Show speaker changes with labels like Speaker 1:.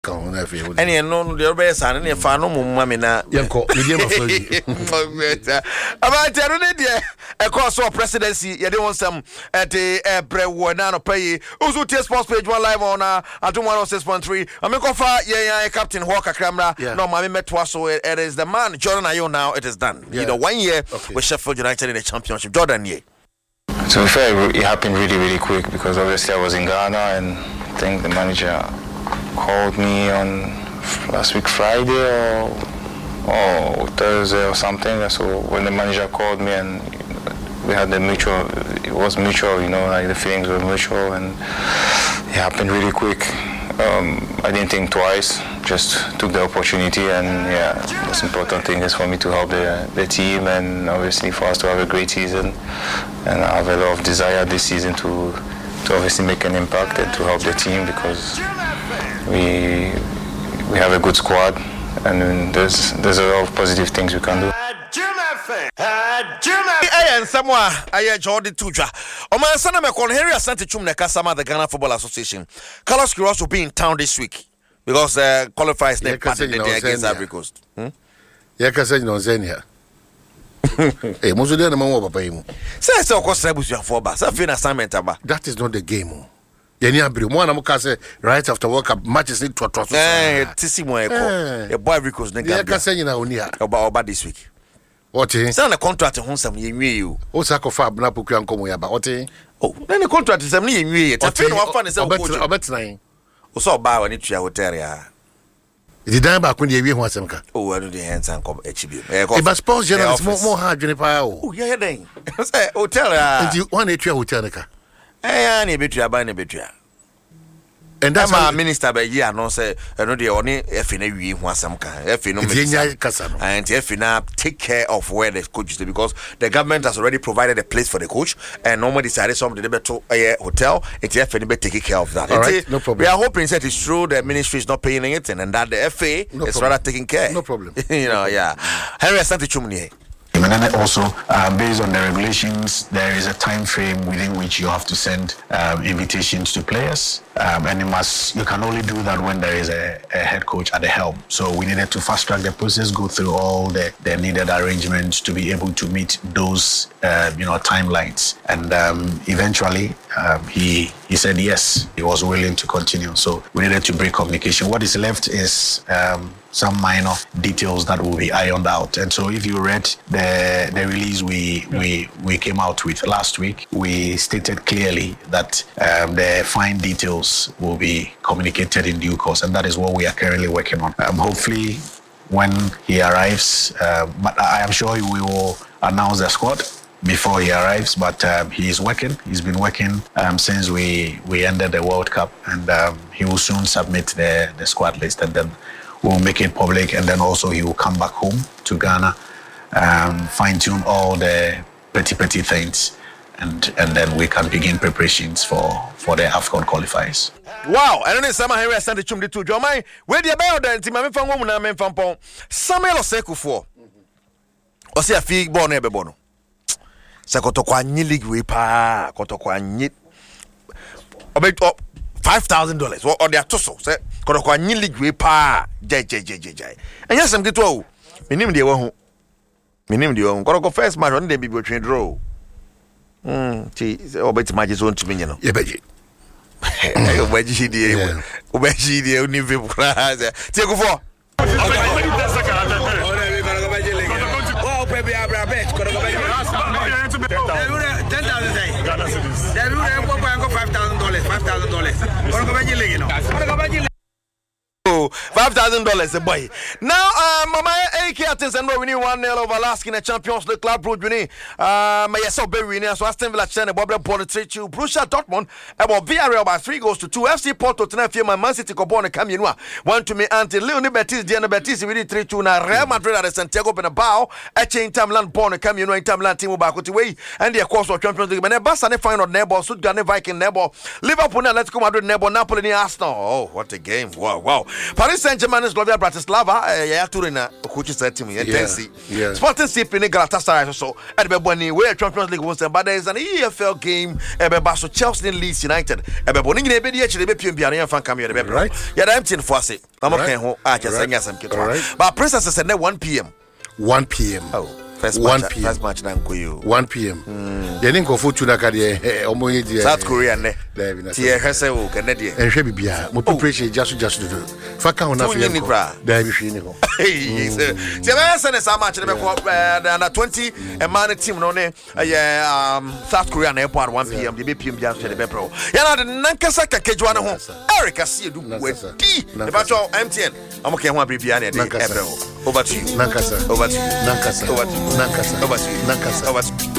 Speaker 1: Any no the best and any fan no mamina
Speaker 2: yanko the game of
Speaker 1: about a course of presidency you don't want some at the brew pay Uzu sports page one live on at 106.3 I'm Captain Hawker camera no mommy met so it is the man Jordan Ayew now it is done 1 year with Sheffield United in the championship. Jordan,
Speaker 3: to be fair, it happened really quick because obviously I was in Ghana and I think the manager called me on last week Friday or Thursday or something. So when the manager called me and we had it was mutual, like the feelings were mutual and it happened really quick. I didn't think twice, just took the opportunity and the most important thing is for me to help the team and obviously for us to have a great season, and I have a lot of desire this season to obviously make an impact and to help the team because we have a good squad and there's a lot of positive things we can do.
Speaker 1: And someone I Jordan Tuja. My son, I'm calling Henry Asante Chumne Kasama, the Ghana Football Association. Carlos Queiroz will be in town this week because qualifiers next Saturday against Ivory Coast.
Speaker 2: Yakasen no Zenia. Eh, most of them are papa him.
Speaker 1: Say so cost rebusu for ba. Say fin assignment aba.
Speaker 2: That is not the game. Yeni abri mo na mo ka say right after World Cup matches need to
Speaker 1: tisi mo e boy Ivory Coast ne Gambia.
Speaker 2: Yakasen na oni ha.
Speaker 1: Oba this week.
Speaker 2: What is?
Speaker 1: Say na contract ho nsam ye nwie you.
Speaker 2: O sa ko fa na poku ankomo ya ba. What is?
Speaker 1: Oh, na the contract sam na ye nwie. Tafe no afa ne say
Speaker 2: obetan.
Speaker 1: O so ba wa ni tua hotel ya.
Speaker 2: The dan ba kun dey wie ho asem ka.
Speaker 1: Oh, I do the hands and come HB.
Speaker 2: E ba sports journalist more hard dwene pa o.
Speaker 1: Oh, yeah den. Say hotel ya.
Speaker 2: Nti one e tua hotel ka.
Speaker 1: Na e betua ba na betua. And that's my minister by year no say no dey oni efe na wie ho asem ka. Efe no and efe na take care of where the coach is because the government has already provided a place for the coach and normally decided something to a hotel it efe no be taking care of that.
Speaker 2: Right, no problem.
Speaker 1: We are hoping that it's true the ministry is not paying anything and that the FA is rather taking care.
Speaker 2: No problem.
Speaker 1: Henry Asante Chumne.
Speaker 4: And then also, based on the regulations, there is a time frame within which you have to send invitations to players, and you can only do that when there is a head coach at the helm. So we needed to fast track the process, go through all the needed arrangements to be able to meet those timelines. And eventually, he said yes, he was willing to continue. So we needed to break communication. What is left is some minor details that will be ironed out. And so if you read the release we came out with last week, we stated clearly that the fine details will be communicated in due course, and that is what we are currently working on. Hopefully when he arrives, but I am sure we will announce the squad before he arrives, but he is working. He's been working since we ended the World Cup, and he will soon submit the squad list, and then we'll make it public, and then also he will come back home to Ghana, fine-tune all the petty things, and then we can begin preparations for the AFCON qualifiers.
Speaker 1: Wow, I don't know some Henry Asante Chumne to Jomai. Where the about the team I'm from na men from Pon. Samuel Oseku for. Osi afi born ebe bono. Sakoto kwa nyi league we pa, koto kwa nyi. Obe $5,000 or they are toso say koto kwa nyi league we pa jai. Enya sem gitu o. Minim de wo ho. Koto first match on dey be between draw. Ti obet match zone to me no.
Speaker 2: Ye beji.
Speaker 1: Obeji die oni ve kura. Ti go for. $5,000 a boy. Now, Mama AK Athens and winning 1-0 over Lask in the Champions League Club Brugge winning. Myself be winning. So Aston Villa send a Bob Bonnet 3-2. Borussia Dortmund about Villarreal by 3-2. FC Porto tonight. Man City Cobona Caminoa. One to me until Leon Betis. Diana Betis winning 3-2. Now Real Madrid at the Santiago Bernabeu. Eche Intamland Born Caminoa Intamland team back to way. And the course of Champions League. And Barca final Nebo Stuttgart Viking Nebo. Liverpool Atletico Madrid Nebo Napoli Arsenal. Oh, what a game! Wow. Paris Saint-Germain is Slavia Bratislava. Yeah, Turina, coach is that team.
Speaker 2: Yeah.
Speaker 1: Sporting CP in Galatasaray. So at Beboni, where Champions League was, but there is an EFL game. So Chelsea and Leeds United. Beboni, maybe actually be Pian fan come here.
Speaker 2: Right.
Speaker 1: Yeah, I'm tin for say. I'm okay. I just saying some kid. But Princess said 1 p.m.
Speaker 2: 1 p.m.
Speaker 1: Oh. First
Speaker 2: 1
Speaker 1: match,
Speaker 2: p.m.
Speaker 1: First match na nkoyo.
Speaker 2: 1 p.m. They didn't go for Tunaka.
Speaker 1: South Korea ne. Tie hwese o kene de.
Speaker 2: Ehwe bibia. Mo preparation just do. Faka ho na fe. Da bi hwe ni ho.
Speaker 1: Tie ba sene sa match ne be ko na 20 man team no ne South Korea na airport 1 p.m. de be PM bia so de be pro. Ya na de nankasa kakejwa ne ho. Eric Asiedu wedi. Ne ba to MTN. Amoke ho abibia ne de ebro. Over to you.
Speaker 2: Nankasa.
Speaker 1: Over to you.
Speaker 2: Nankasa.
Speaker 1: Over to you.
Speaker 2: Nankasa.
Speaker 1: Over to you.
Speaker 2: Nankasa.
Speaker 1: Over to you.